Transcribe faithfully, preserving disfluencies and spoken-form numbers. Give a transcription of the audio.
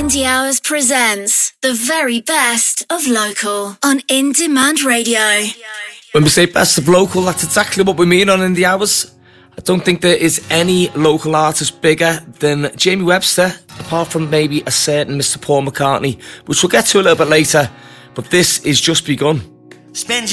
Indie Hours presents the very best of local on In Demand Radio. When we say best of local, that's exactly what we mean on Indie Hours. I don't think there is any local artist bigger than Jamie Webster, apart from maybe a certain Mister Paul McCartney, which we'll get to a little bit later. But this is just begun. Spend